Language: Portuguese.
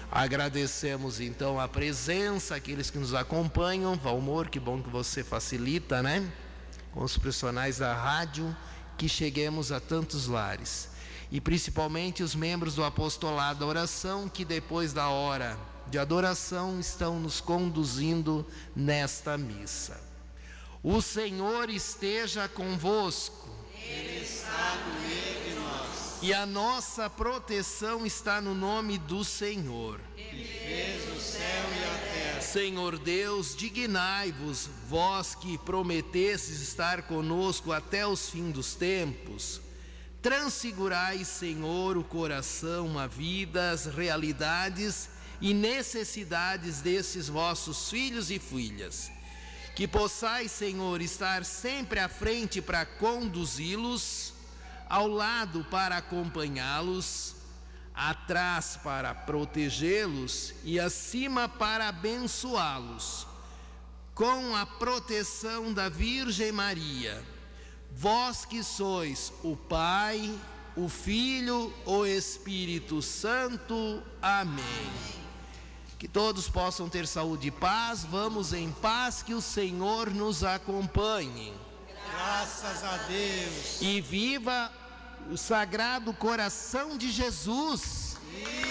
Agradecemos então a presença, aqueles que nos acompanham. Valmor, que bom que você facilita, né? Com os profissionais da rádio, que cheguemos a tantos lares. E principalmente os membros do apostolado da oração, que depois da hora de adoração estão nos conduzindo nesta missa. O Senhor esteja convosco. Ele está no meio de nós. E a nossa proteção está no nome do Senhor, que fez o céu e a terra. Senhor Deus, dignai-vos, vós que prometestes estar conosco até os fins dos tempos. Transfigurai, Senhor, o coração, a vida, as realidades e necessidades desses vossos filhos e filhas. Que possais, Senhor, estar sempre à frente para conduzi-los, ao lado para acompanhá-los, atrás para protegê-los e acima para abençoá-los. Com a proteção da Virgem Maria, vós que sois o Pai, o Filho, o Espírito Santo. Amém. Que todos possam ter saúde e paz. Vamos em paz, que o Senhor nos acompanhe. Graças a Deus. E viva o Sagrado Coração de Jesus.